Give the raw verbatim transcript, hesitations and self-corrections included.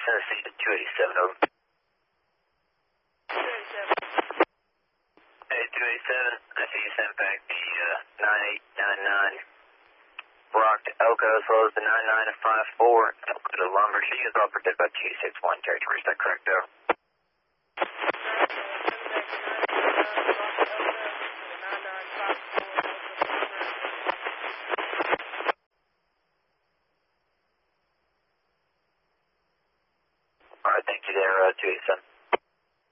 send a seat to two eighty-seven, over. two eighty-seven. Hey, two eighty-seven, I see you sent back the uh, nine eight nine nine Brock to Elko as well as the nine nine five four Elko to Lumber. She is all protected by two six one territory. Is that correct, though? Alright, thank you there, uh, two eighty-seven.